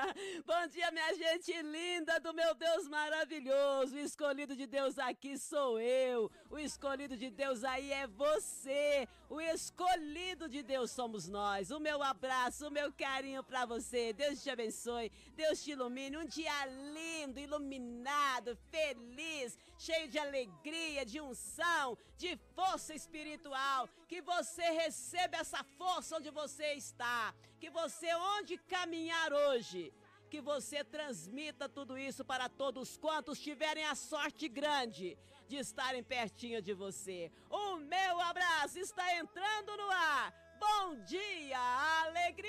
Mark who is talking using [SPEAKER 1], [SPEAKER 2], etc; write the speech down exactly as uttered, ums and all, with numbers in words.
[SPEAKER 1] Bom dia, minha gente linda do meu Deus maravilhoso. O escolhido de Deus aqui sou eu. O escolhido de Deus aí é você. O escolhido de Deus somos nós. O meu abraço, o meu carinho pra você. Deus te abençoe. Deus te ilumine. Um dia lindo, iluminado, feliz, cheio de alegria, de unção, de força espiritual. Que você receba essa força onde você está. Que você, onde caminhar hoje, que você transmita tudo isso para todos quantos tiverem a sorte grande de estarem pertinho de você. O meu abraço está entrando no ar. Bom dia, alegria!